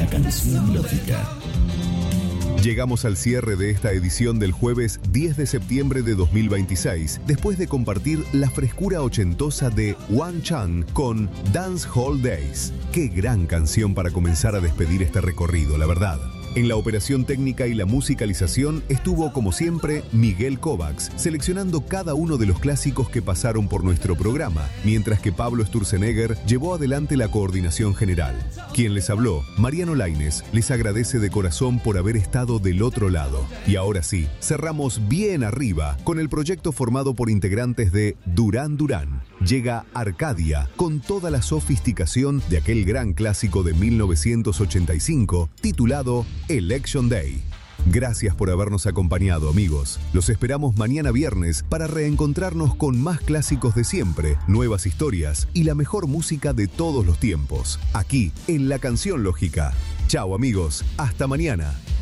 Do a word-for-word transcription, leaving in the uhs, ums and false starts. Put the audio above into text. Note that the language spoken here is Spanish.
La canción lógica. Llegamos al cierre de esta edición del jueves diez de septiembre de dos mil veintiséis, después de compartir la frescura ochentosa de One Chang con Dance Hall Days. Qué gran canción para comenzar a despedir este recorrido, la verdad. En la operación técnica y la musicalización estuvo, como siempre, Miguel Kovacs, seleccionando cada uno de los clásicos que pasaron por nuestro programa, mientras que Pablo Sturzenegger llevó adelante la coordinación general. Quien les habló, Mariano Lainez, les agradece de corazón por haber estado del otro lado. Y ahora sí, cerramos bien arriba con el proyecto formado por integrantes de Duran Duran. Llega Arcadia con toda la sofisticación de aquel gran clásico de mil novecientos ochenta y cinco titulado Election Day. Gracias por habernos acompañado, amigos. Los esperamos mañana viernes para reencontrarnos con más clásicos de siempre, nuevas historias y la mejor música de todos los tiempos, aquí en La Canción Lógica. Chao, amigos. Hasta mañana.